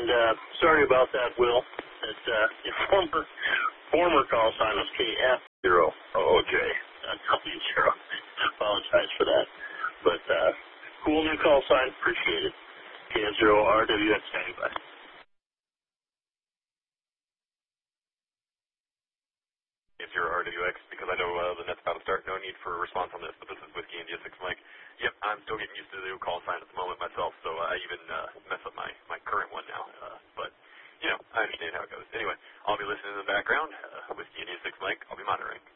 And sorry about that, Will. Your former call sign was KF0OJ, W0. I apologize for that. But cool new call sign. Appreciate it. KF0RWX standing by. If you're RWX, because I know the net's about to start, no need for a response on this, but this is Whiskey India 6 Mike. Yep, I'm still getting used to the new call sign at the moment myself, so I even mess up my current one now. But, you know, I understand how it goes. Anyway, I'll be listening in the background. Whiskey India 6 Mike, I'll be monitoring.